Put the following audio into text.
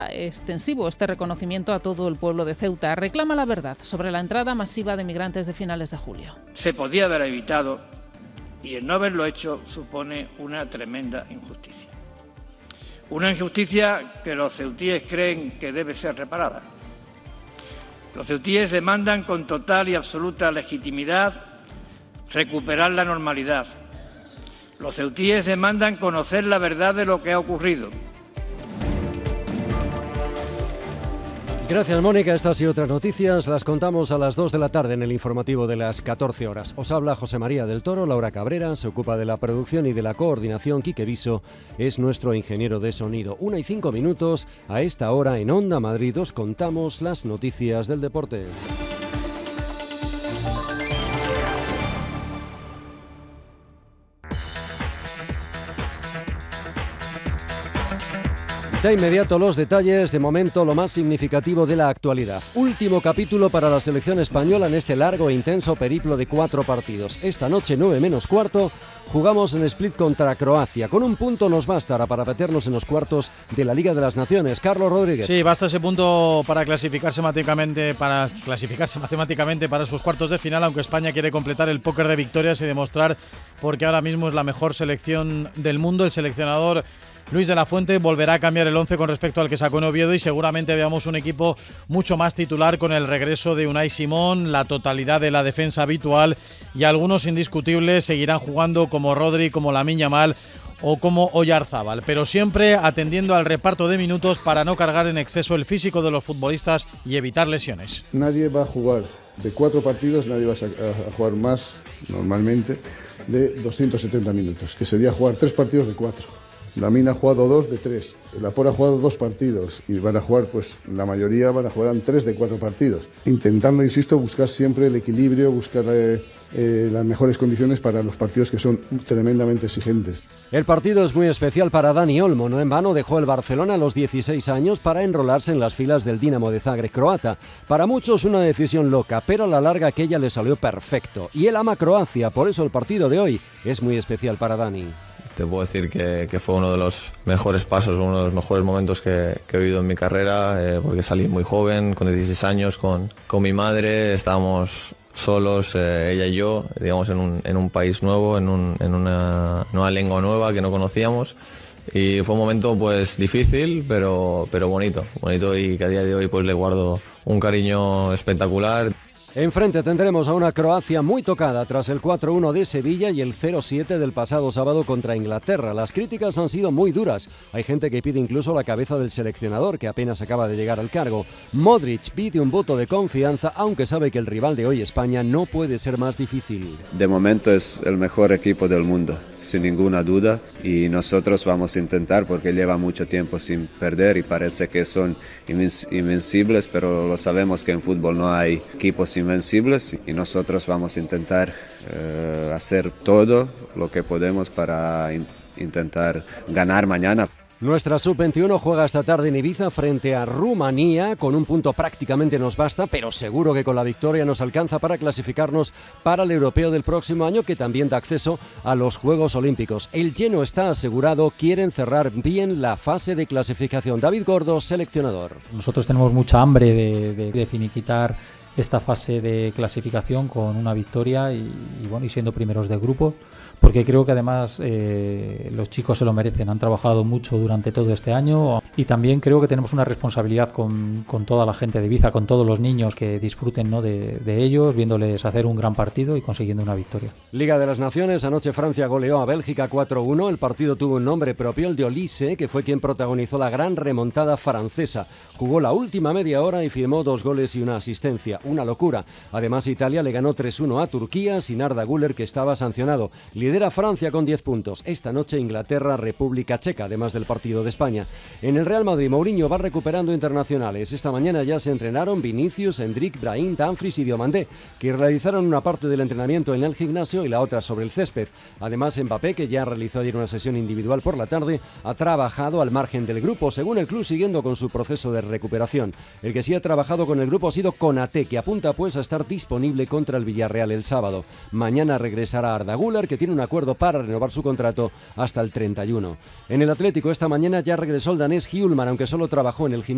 extensivo este reconocimiento a todo el pueblo de Ceuta. Reclama la verdad sobre la entrada masiva de migrantes de finales de julio. Se podía haber evitado y el no haberlo hecho supone una tremenda injusticia. Una injusticia que los ceutíes creen que debe ser reparada. Los ceutíes demandan con total y absoluta legitimidad recuperar la normalidad. Los ceutíes demandan conocer la verdad de lo que ha ocurrido. Gracias, Mónica. Estas y otras noticias las contamos a las 2 de la tarde en el informativo de las 14 horas. Os habla José María del Toro, Laura Cabrera se ocupa de la producción y de la coordinación. Quique Viso es nuestro ingeniero de sonido. 1:05 a esta hora en Onda Madrid os contamos las noticias del deporte. De inmediato los detalles, de momento lo más significativo de la actualidad. Último capítulo para la selección española en este largo e intenso periplo de 4 partidos. Esta noche, 9:15, jugamos en Split contra Croacia. Con un punto nos bastará para meternos en los cuartos de la Liga de las Naciones. Carlos Rodríguez. Sí, basta ese punto para clasificarse matemáticamente para sus cuartos de final, aunque España quiere completar el póker de victorias y demostrar porque ahora mismo es la mejor selección del mundo. El seleccionador Luis de la Fuente volverá a cambiar el 11 con respecto al que sacó en Oviedo y seguramente veamos un equipo mucho más titular con el regreso de Unai Simón, la totalidad de la defensa habitual y algunos indiscutibles seguirán jugando como Rodri, como Lamine Yamal o como Oyarzábal, pero siempre atendiendo al reparto de minutos para no cargar en exceso el físico de los futbolistas y evitar lesiones. Nadie va a jugar de 4 partidos, nadie va a jugar más normalmente de 270 minutos, que sería jugar 3 partidos de 4. Lamine ha jugado 2 de 3, Laporte ha jugado 2 partidos y van a jugar, pues la mayoría van a jugar 3 de 4 partidos. Intentando, insisto, buscar siempre el equilibrio, buscar las mejores condiciones para los partidos que son tremendamente exigentes. El partido es muy especial para Dani Olmo. No en vano dejó el Barcelona a los 16 años para enrolarse en las filas del Dinamo de Zagreb croata. Para muchos una decisión loca, pero a la larga aquella le salió perfecto. Y él ama Croacia, por eso el partido de hoy es muy especial para Dani. Te puedo decir que fue uno de los mejores pasos, uno de los mejores momentos que he vivido en mi carrera, porque salí muy joven, con 16 años, con mi madre, estábamos solos, ella y yo, digamos, en un país nuevo, en una nueva lengua nueva que no conocíamos. Y fue un momento pues difícil, pero bonito y que a día de hoy pues le guardo un cariño espectacular. Enfrente tendremos a una Croacia muy tocada tras el 4-1 de Sevilla y el 0-7 del pasado sábado contra Inglaterra. Las críticas han sido muy duras. Hay gente que pide incluso la cabeza del seleccionador, que apenas acaba de llegar al cargo. Modric pide un voto de confianza, aunque sabe que el rival de hoy, España, no puede ser más difícil. De momento es el mejor equipo del mundo, sin ninguna duda, y nosotros vamos a intentar, porque lleva mucho tiempo sin perder y parece que son invencibles, pero lo sabemos que en fútbol no hay equipos invencibles y nosotros vamos a intentar hacer todo lo que podemos para intentar ganar mañana. Nuestra sub-21 juega esta tarde en Ibiza frente a Rumanía. Con un punto prácticamente nos basta, pero seguro que con la victoria nos alcanza para clasificarnos para el europeo del próximo año, que también da acceso a los Juegos Olímpicos. El lleno está asegurado, quieren cerrar bien la fase de clasificación. David Gordo, seleccionador. Nosotros tenemos mucha hambre de finiquitar esta fase de clasificación con una victoria y siendo primeros del grupo, porque creo que además los chicos se lo merecen, han trabajado mucho durante todo este año y también creo que tenemos una responsabilidad con toda la gente de Ibiza, con todos los niños, que disfruten, ¿no?, de ellos, viéndoles hacer un gran partido y consiguiendo una victoria. Liga de las Naciones, anoche Francia goleó a Bélgica 4-1, el partido tuvo un nombre propio, el de Olise, que fue quien protagonizó la gran remontada francesa. Jugó la última media hora y firmó 2 goles y una asistencia, una locura. Además, Italia le ganó 3-1 a Turquía sin Arda Güler, que estaba sancionado. Lidera Francia con 10 puntos. Esta noche Inglaterra, República Checa, además del partido de España. En el Real Madrid, Mourinho va recuperando internacionales. Esta mañana ya se entrenaron Vinicius, Endrick, Brahim, Dumfries y Diomandé, que realizaron una parte del entrenamiento en el gimnasio y la otra sobre el césped. Además, Mbappé, que ya realizó ayer una sesión individual por la tarde, ha trabajado al margen del grupo, según el club, siguiendo con su proceso de recuperación. El que sí ha trabajado con el grupo ha sido Konaté, que apunta pues a estar disponible contra el Villarreal el sábado. Mañana regresará Arda Güler, que tiene un acuerdo para renovar su contrato hasta el 31. En el Atlético esta mañana ya regresó el danés Hjulmand, aunque solo trabajó en el gimnasio.